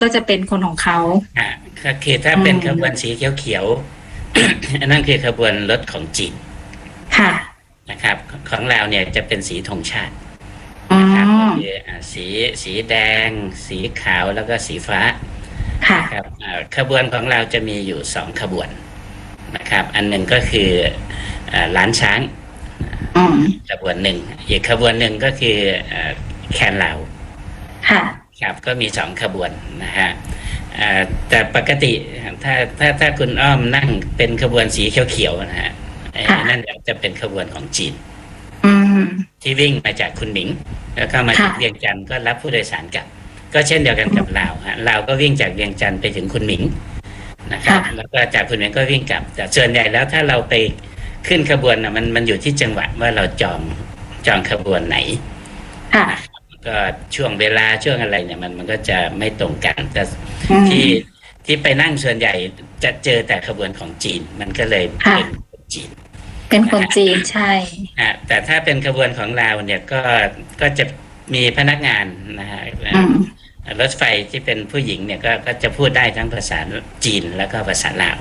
ก็จะเป็นคนของเขาก็คือถ้าเป็นขบวนสีเขียวๆ อันนั้นคือขบวนรถของจีนค่ะนะครับของเราเนี่ยจะเป็นสีธงชาตินะครับคือสีแดงสีขาวแล้วก็สีฟ้าครับขบวนของเราจะมีอยู่2ขบวนนะครับอันหนึ่งก็คือล้านช้างขบวนหนึ่งอีกขบวนหนึ่งก็คือแคนลาวครับก็มี2ขบวนนะฮะแต่ปกติถ้าคุณอ้อมนั่งเป็นขบวนสีเขียวๆนะฮะนั่นจะเป็นขบวนของจีนที่วิ่งมาจากคุณหมิงแล้วก็มาถึงเวียงจันทร์ก็รับผู้โดยสารกลับก็เช่นเดียวกันกับลาวฮะลาวก็วิ่งจากเวียงจันทร์ไปถึงคุณหมิงนะครับแล้วก็จากคุณหมิงก็วิ่งกลับแต่ส่วนใหญ่แล้วถ้าเราไปขึ้นขบวนนะมันอยู่ที่จังหวะว่าเราจองขบวนไหนก็ช่วงเวลาช่วงอะไรเนี่ยมันก็จะไม่ตรงกันแต่ที่ไปนั่งส่วนใหญ่จะเจอแต่ขบวนของจีนมันก็เลยเป็นคนจีนเป็นคนจีนใช่แต่ถ้าเป็นขบวนของลาวเนี่ยก็จะมีพนักงานนะฮะรถไฟที่เป็นผู้หญิงเนี่ยก็จะพูดได้ทั้งภาษาจีนแล้วก็ภาษาลาว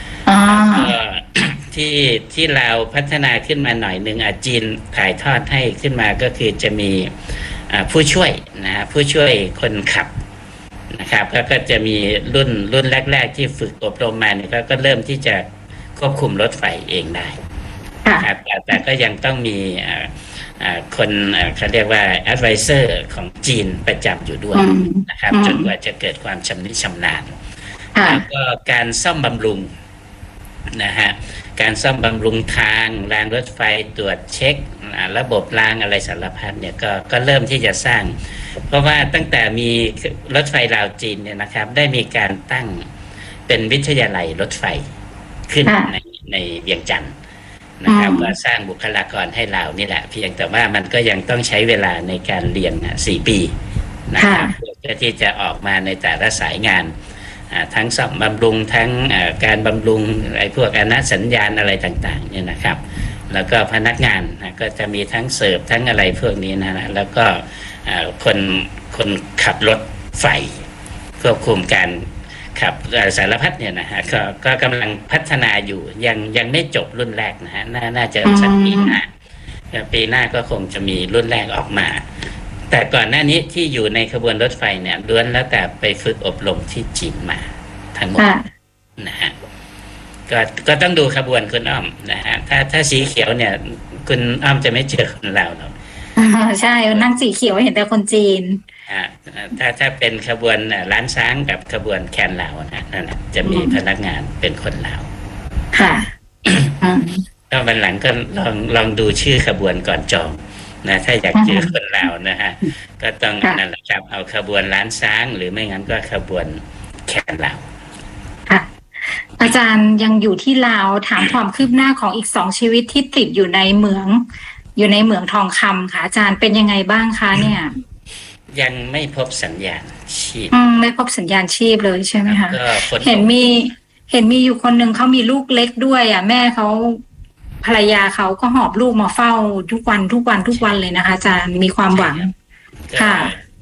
ที่ลาวพัฒนาขึ้นมาหน่อยนึงจีนถ่ายทอดให้ขึ้นมาก็คือจะมีผู้ช่วยนะฮะผู้ช่วยคนขับนะครับก็จะมีรุ่นแรกๆที่ฝึกอบรมมาเนี่ยก็เริ่มที่จะควบคุมรถไฟเองได้ครับแต่ก็ยังต้องมีคนเขาเรียกว่า advisor ของจีนประจำอยู่ด้วยนะครับจนกว่าจะเกิดความชำนิชำนาญแล้วก็การซ่อมบำรุงนะฮะการซ่อมบำรุงทางรางรถไฟตรวจเช็คระบบรางอะไรสารพัดเนี่ยก็เริ่มที่จะสร้างเพราะว่าตั้งแต่มีรถไฟลาวจีนเนี่ยนะครับได้มีการตั้งเป็นวิทยาลัยรถไฟขึ้นในเวียงจันทร์นะครับก็สร้างบุคลากรให้เรานี่แหละเพียงแต่ว่ามันก็ยังต้องใช้เวลาในการเรียน4 ปีนะครับเพื่อที่จะออกมาในแต่ละสายงานทั้งซ่อมบำรุงทั้งการบำรุงไอ้พวกอนุสัญญาณอะไรต่างๆเนี่ยนะครับแล้วก็พนักงานก็จะมีทั้งเสิร์ฟทั้งอะไรพวกนี้นะแล้วก็คนขับรถไฟควบคุมการขับสารพัดเนี่ยนะฮะก็กำลังพัฒนาอยู่ยังไม่จบรุ่นแรกนะฮะน่าจะสักปีหน้าก็คงจะมีรุ่นแรกออกมาแต่ก่อนหน้านี้ที่อยู่ในขบวนรถไฟเนี่ยล้วนแล้วแต่ไปฝึกอบรมที่จีนมาทั้งหมดนะฮะก็ต้องดูขบวนคุณอ้อมนะฮะถ้าสีเขียวเนี่ยคุณอ้อมจะไม่เจอคนลาวหรอกใช่นั่งสีเขียวเห็นแต่คนจีนถ้าเป็นขบวนล้านช้างกับขบวนแคนลาวนะนั่นจะมีพนักงานเป็นคนลาวค่ะก็วันหลังก็ลองดูชื่อขบวนก่อนจองนะถ้าอยากเจอคนลาวนะฮะก็ต้องนั่นแหละครับเอาขบวนล้านช้างหรือไม่งั้นก็ขบวนแคนลาวค่ะอาจารย์ยังอยู่ที่ลาวถามความคืบหน้าของอีก2 ชีวิตที่ติดอยู่ในเหมืองทองคำค่ะอาจารย์เป็นยังไงบ้างคะเนี่ยยังไม่พบสัญญาณชีพไม่พบสัญญาณชีพเลยใช่ไหมคะเห็นมีอยู่คนหนึ่งเขามีลูกเล็กด้วยแม่เขาภรรยาเขาก็หอบลูกมาเฝ้าทุกวันเลยนะคะอาจารย์มีความหวังค่ะ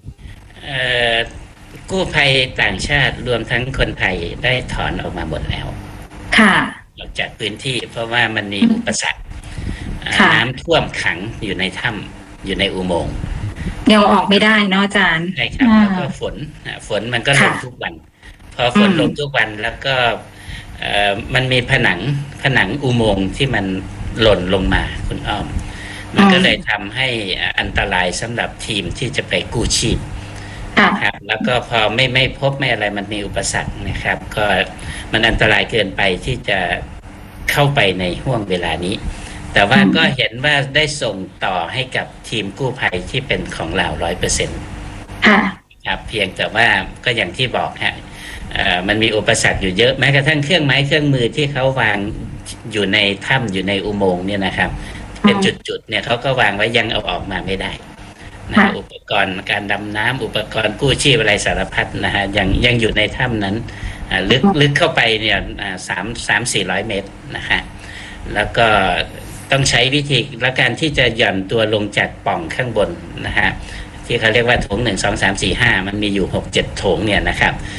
กู้ภัยต่างชาติรวมทั้งคนไทยได้ถอนออกมาหมดแล้วค่ะออกจากพื้นที่เพราะว่ามันมีอุปสรรคน้ำท่วมขังอยู่ในถ้ำอยู่ในอุโมงค์ยังออกไม่ได้เนาะอาจารย์ใช่ครับแล้วก็ฝนมันก็ลงทุกวันพอฝนลงทุกวันแล้วก็มันมีผนังอุโมงค์ที่มันหล่นลงมาคุณอ้อมมันก็เลยทำให้อันตรายสำหรับทีมที่จะไปกู้ชีพครับแล้วก็พอไม่พบไม่อะไรมันมีอุปสรรคนะครับก็มันอันตรายเกินไปที่จะเข้าไปในห่วงเวลานี้แต่ว่าก็เห็นว่าได้ส่งต่อให้กับทีมกู้ภัยที่เป็นของเรา 100% ครับเพียงแต่ว่าก็อย่างที่บอกฮะมันมีอุปสรรคอยู่เยอะแม้กระทั่งเครื่องไม้เครื่องมือที่เขาวางอยู่ในถ้ำอยู่ในอุโมงค์เนี่ยนะครับเป็นจุดๆเนี่ยเขาก็วางไว้ยังเอาออกมาไม่ได้นะอุปกรณ์การดำน้ำอุปกรณ์กู้ชีพอะไรสารพัดนะฮะยังอยู่ในถ้ำนั้นลึกเข้าไปเนี่ย300-400 เมตรนะฮะแล้วก็ต้องใช้วิธีและการที่จะหย่อนตัวลงจากปล่องข้างบนนะฮะที่เขาเรียกว่าโถง1 2 3 4 5มันมีอยู่6-7 โถงเนี่ยนะครับ